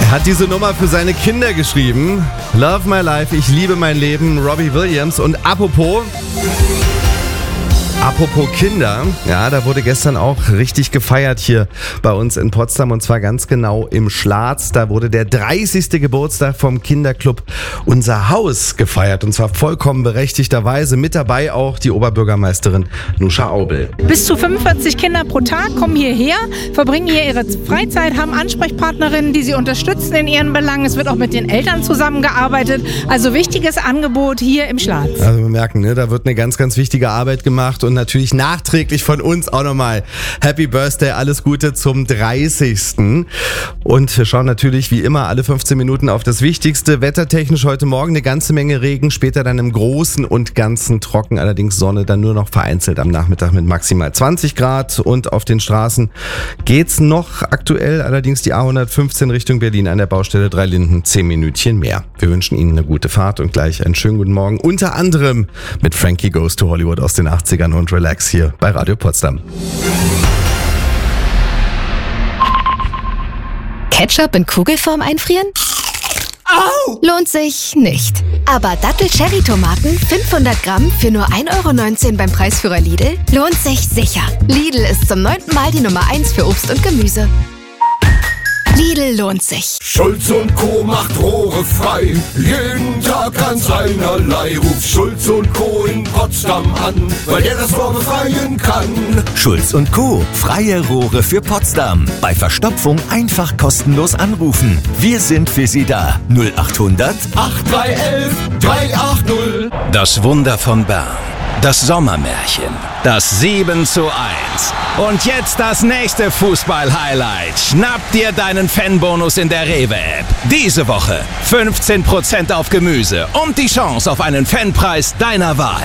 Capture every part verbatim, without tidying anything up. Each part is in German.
Er hat diese Nummer für seine Kinder geschrieben. Love My Life, ich liebe mein Leben, Robbie Williams. Und apropos... Apropos Kinder, ja, da wurde gestern auch richtig gefeiert hier bei uns in Potsdam und zwar ganz genau im Schlatz. Da wurde der dreißigste Geburtstag vom Kinderclub Unser Haus gefeiert und zwar vollkommen berechtigterweise. Mit dabei auch die Oberbürgermeisterin Nuscha Aubel. Bis zu fünfundvierzig Kinder pro Tag kommen hierher, verbringen hier ihre Freizeit, haben Ansprechpartnerinnen, die sie unterstützen in ihren Belangen. Es wird auch mit den Eltern zusammengearbeitet. Also wichtiges Angebot hier im Schlatz. Also wir merken, ne, da wird eine ganz, ganz wichtige Arbeit gemacht. Und natürlich nachträglich von uns auch nochmal Happy Birthday, alles Gute zum dreißigsten Und wir schauen natürlich wie immer alle fünfzehn Minuten auf das Wichtigste. Wettertechnisch heute Morgen eine ganze Menge Regen, später dann im Großen und Ganzen trocken, allerdings Sonne dann nur noch vereinzelt am Nachmittag mit maximal zwanzig Grad. Und auf den Straßen geht's noch aktuell, allerdings die A hundertfünfzehn Richtung Berlin an der Baustelle Drei Linden, zehn Minütchen mehr. Wir wünschen Ihnen eine gute Fahrt und gleich einen schönen guten Morgen, unter anderem mit Frankie Goes to Hollywood aus den achtzigern und Relax hier bei Radio Potsdam. Ketchup in Kugelform einfrieren? Au! Lohnt sich nicht. Aber Dattel-Cherry-Tomaten fünfhundert Gramm für nur ein Euro neunzehn beim Preisführer Lidl lohnt sich sicher. Lidl ist zum neunten Mal die Nummer eins für Obst und Gemüse. Lidl lohnt sich. Schulz und Co. macht Rohre frei. Jeden Tag ganz einerlei. Ruft Schulz und Co. in Potsdam an, weil der das Rohr befreien kann. Schulz und Co. Freie Rohre für Potsdam. Bei Verstopfung einfach kostenlos anrufen. Wir sind für Sie da. null achthundert acht drei eins drei acht null. Das Wunder von Bern. Das Sommermärchen. Das sieben zu eins. Und jetzt das nächste Fußball-Highlight. Schnapp dir deinen Fanbonus in der Rewe-App. Diese Woche fünfzehn Prozent auf Gemüse und die Chance auf einen Fanpreis deiner Wahl.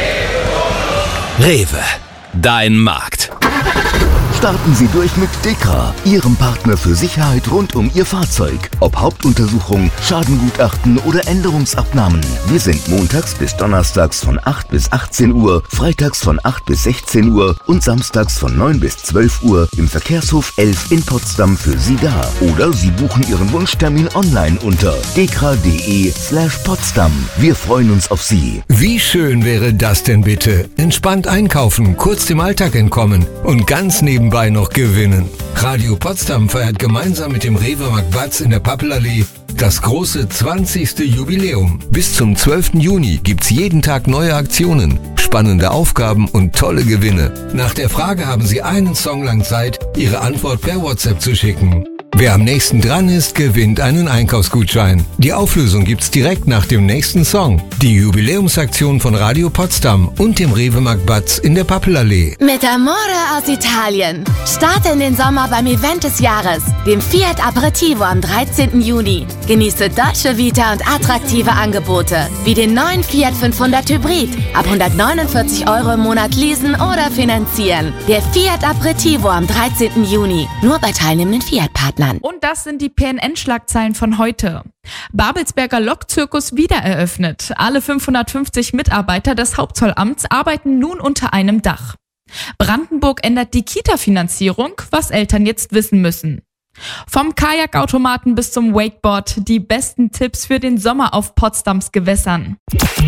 Rewe, dein Markt. Starten Sie durch mit Dekra, Ihrem Partner für Sicherheit rund um Ihr Fahrzeug. Ob Hauptuntersuchung, Schadengutachten oder Änderungsabnahmen. Wir sind montags bis donnerstags von acht bis achtzehn Uhr, freitags von acht bis sechzehn Uhr und samstags von neun bis zwölf Uhr im Verkehrshof elf in Potsdam für Sie da. Oder Sie buchen Ihren Wunschtermin online unter dekra.de slash Potsdam. Wir freuen uns auf Sie. Wie schön wäre das denn bitte? Entspannt einkaufen, kurz dem Alltag entkommen und ganz nebenbei noch gewinnen. Radio Potsdam feiert gemeinsam mit dem Rewe Markt Batz in der Pappelallee das große zwanzigste Jubiläum. Bis zum zwölften Juni gibt's jeden Tag neue Aktionen, spannende Aufgaben und tolle Gewinne. Nach der Frage haben Sie einen Song lang Zeit, Ihre Antwort per WhatsApp zu schicken. Wer am nächsten dran ist, gewinnt einen Einkaufsgutschein. Die Auflösung gibt's direkt nach dem nächsten Song. Die Jubiläumsaktion von Radio Potsdam und dem Rewe Markt Batz in der Pappelallee. Mit Amore aus Italien. Starte in den Sommer beim Event des Jahres, dem Fiat Aperitivo am dreizehnten Juni. Genieße deutsche Vita und attraktive Angebote, wie den neuen Fiat fünfhundert Hybrid. Ab hundertneunundvierzig Euro im Monat leasen oder finanzieren. Der Fiat Aperitivo am dreizehnten Juni. Nur bei teilnehmenden Fiat-Partnern. Und das sind die P N N-Schlagzeilen von heute. Babelsberger Lokzirkus wiedereröffnet. Alle fünfhundertfünfzig Mitarbeiter des Hauptzollamts arbeiten nun unter einem Dach. Brandenburg ändert die Kita-Finanzierung, was Eltern jetzt wissen müssen. Vom Kajakautomaten bis zum Wakeboard, die besten Tipps für den Sommer auf Potsdams Gewässern.